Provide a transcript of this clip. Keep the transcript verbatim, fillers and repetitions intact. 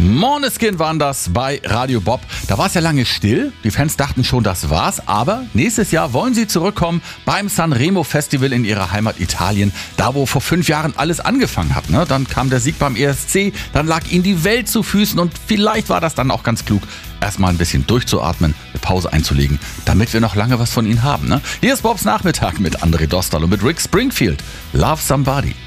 Måneskin waren das bei Radio Bob. Da war es ja lange still. Die Fans dachten schon, das war's. Aber nächstes Jahr wollen sie zurückkommen beim Sanremo Festival in ihrer Heimat Italien. Da, wo vor fünf Jahren alles angefangen hat. Ne? Dann kam der Sieg beim E S C. Dann lag ihnen die Welt zu Füßen. Und vielleicht war das dann auch ganz klug, erstmal ein bisschen durchzuatmen, eine Pause einzulegen, damit wir noch lange was von ihnen haben. Ne? Hier ist Bobs Nachmittag mit André Dostal und mit Rick Springfield. Love Somebody.